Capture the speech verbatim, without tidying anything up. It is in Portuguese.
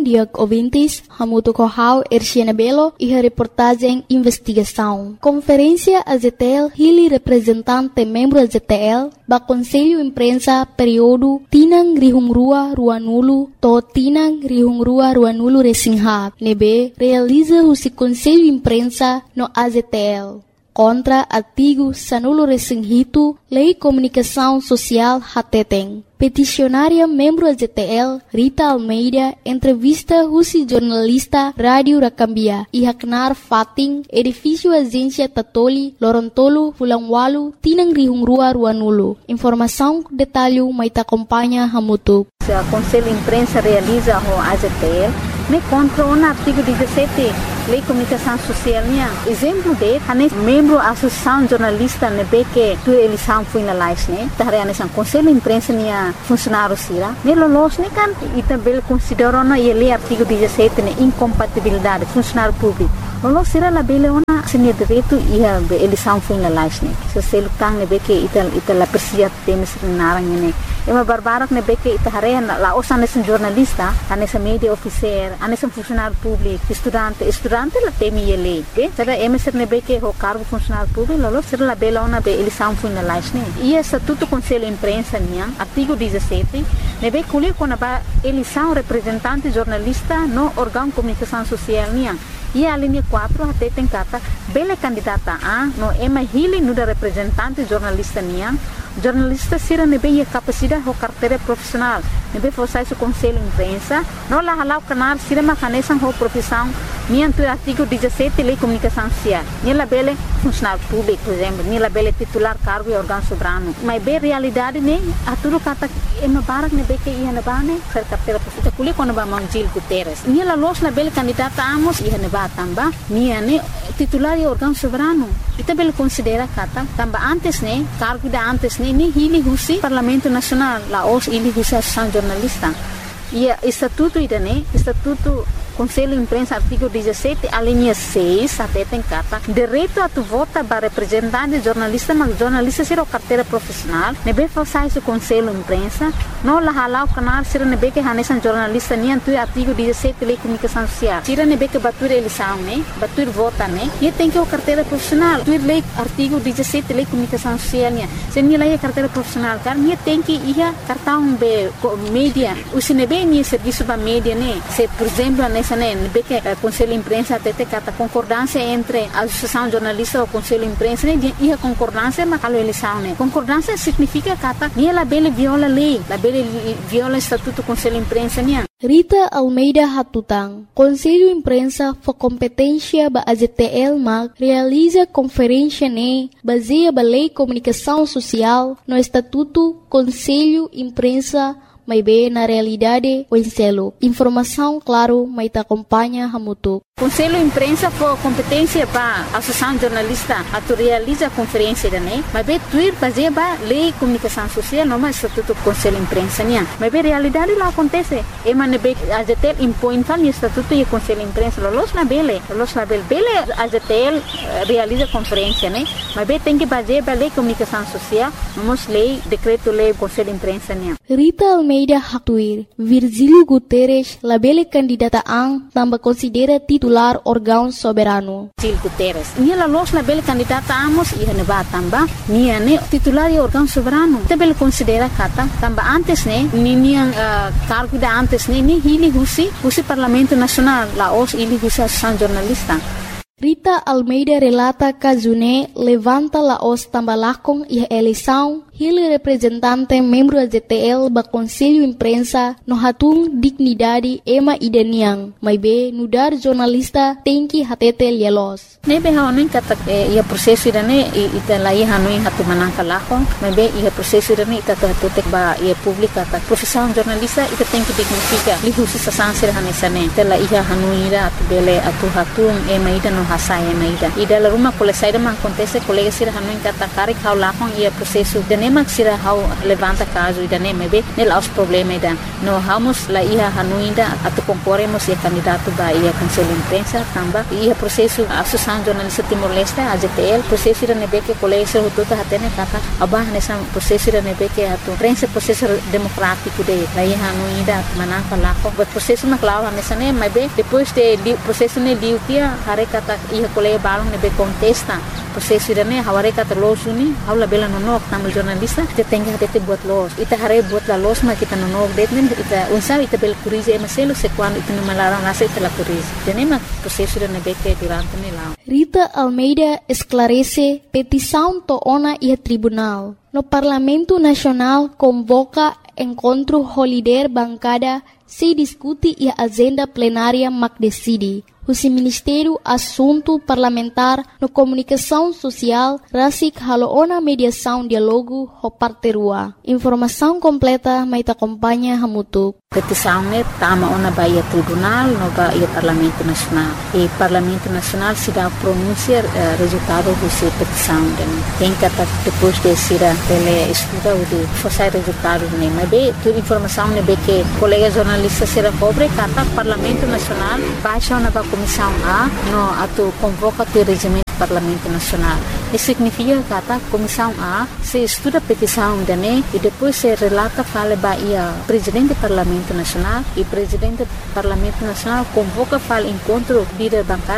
dia ouvintes, Hamuto Kohau, Erciana Belo e a reportagem Investigação. Conferência A Z T L, Hili representante membro A Z T L, ba Conselho Imprensa período Tinang Rihungrua Ruanulu, to Tinang Rihungrua Ruanulu Resinghat, nebe realiza o Conselho Imprensa no A Z T L. Contra artigo Sanulo Resinghito, Lei Comunicação Social Hateteng. Peticionária membro A Z T L, Rita Almeida, entrevista Husi jornalista Rádio Rakambia, e Haknar Fating, edifício Agência Tatoli, Lorontolo, Fulangwalu, Tinang Rihungrua Ruanulu. Informação, detalhe, maita acompanha Hamutu. O Conselho Imprensa realiza o A Z T L, me contra o artigo dezessete, Lei Comunicação Social, minha. Exemplo de, anes membro da Associação Jornalista, ne que tu eleição foi na live, né? Tahre anes o Conselho Imprensa, minha funcionário sira. Ne lolos, ne kan, e também considera na lei artigo dezessete, ne incompatibilidade funcionário público. Lolos sira la bele ona sini direito e a eleição foi na live, né? Se você lutar, ne que ita ita la persia temes narang ne. É uma barbara que ne que ita hare la osa anes jornalista, anes media officer, anes funcionário público, estudante, estudante la temi a lei. Será é mesmo ne que o cargo funcionário público, lolos sira la bele ona be eleição foi na live, né? E essa tudo Conselho Imprensa, minha, artigo dezessete, ne be colher quando a eleição representante jornalista no órgão de comunicação social, minha. E a linha quatro até tem cata bela candidata a no ema hili no da representante jornalista minha jornalista sira nebe a capacidade ou carteira profissional nebe forçar o Conselho Imprensa não lá halau canal sira macanesan ou profissão minha tu artigo dezessete Lei Comunicação Social nela bela funcionário público por exemplo nela bela titular cargo e órgão soberano mas bem realidade né a tudo cata ema barak nebe que ia na bane ser carteira profissional kuli quando ba Mangil Guterres nela los na bela candidata amos ia na tamba minha né titular e órgão soberano e também considera kata tamba antes né cargo da antes né nem hili husi Parlamento Nacional lá os hili husi Associação Jornalista e estatuto ida né estatuto Conselho Imprensa artigo dezessete a linha seis até tem cata direito a tu vota para representante jornalista mas jornalista ser o carteira profissional nebe forçar o Conselho Imprensa não lá halau canal ser nebe que hanesan jornalista nem tu artigo dezessete Lei Comunicação Social ser nebe que batur eleição né batur vota né e tem que o carteira profissional tu lei artigo dezessete Lei Comunicação Social né se nem lá é carteira profissional cara nem tem que ir cartão be mídia o se nebe nem serviço para mídia né se por exemplo nessa né que o Conselho Imprensa até tem cata concordância entre a Associação Jornalista e o Conselho Imprensa né e a concordância mas a eleição né concordância significa cata nem ela bele viola lei la bele viola estatuto do Conselho Imprensa né Rita Almeida Hatutang, Conselho Imprensa for competência ba A Z T L mag realiza conferência ne baseia ba Lei Comunicação Social no Estatuto Conselho Imprensa mas bem na realidade o enselo. Informação, claro, mas te acompanha Hamutu. Conselho Imprensa for competência para a Associação Jornalista a tu realiza a conferência da né mas bem tuir fazer ba Lei Comunicação Social não mais estatuto Conselho Imprensa né mas bem realidade lá acontece é mas bem a Z T L impõe tal estatuto e Conselho Imprensa los na bele los na bele bele a Z T L realiza conferência né mas bem tem que fazer ba Lei Comunicação Social vamos lei decreto lei Conselho Imprensa né Rita Almeida Hatuir, Virgílio Guterres, labele candidata ang tambah considera titular órgão soberano. Virgílio Guterres, nia la los labele candidata amos e neba tamba, nia ne titular e órgão soberano. Também considera kata tamba antes ne, nia uh, cargo da antes ne, ni hili husi, husi Parlamento Nacional, la os hili husi Associação Jornalista. Rita Almeida relata que June levanta la os tambalakong e a eleição Ele representante membro da Z T L ba Conselho Imprensa no hatung dignidade ema idaniang mai be nudar jornalista tem que hatete lielos nebe haonin kata ia proseso idane ita lai hanui hatu manangka lako mai be ia proseso idane ita hatete ba ia publika ta profissão jornalista ita tem que dignifica lihusi sasansir hanesane tela ia hanui ira atu bele atu hatung ema ida no hasaya na ida ida la ruma kole saida man acontece colega sir hanui kata kari kau lako ia proseso idane nem se hau levanta caso ida nem mebe nel os problema ida no vamos la ia hanuinda atu concorremos e candidato ba ia cancela imprensa tamba ia processo associação jornalista Timor-Leste A Z T L processo ida nebe que colégio tudo hatene kata abah nessa processo ida nebe que atu imprensa processo democrático de la ia hanuinda manaka lako but processo na clava nessa nem mebe depois de processo ne liu tia hare kata ia colégio balong nebe contesta processo ida ne haware kata losuni haula bela nonok tamal jornalista te tenga te buat los ita hare buat la los ma kita nonok detnen ita unsa ita bel curize maselo se quando ita malara nasa ita la curize tenema processo ida nebe que durante ne la Rita Almeida esclarece petição toona e tribunal. No Parlamento Nacional convoca encontro holiday bancada se discute e agenda plenária mac decide. O Ministério Assunto Parlamentar no Comunicação Social Rasik Haloona Mediação Dialogo Hoparterua. Informação completa mai acompanha Hamutuk. Petição ne tama ona baia tribunal no baia Parlamento Nacional. E Parlamento Nacional se dá pronúncia uh, resultado dessa petição. Tem que depois de ser ele estuda o de forçar resultado ne. Mas bem, toda informação ne bem que colega jornalista será cobre kata Parlamento Nacional baixa ona ba Comissão A no ato convoca o regimento do Parlamento Nacional. Isso significa que a Comissão A se estuda a petição da N E e depois se relata fala baia presidente do Parlamento Nacional e presidente do Parlamento Nacional convoca fala encontro líder bancário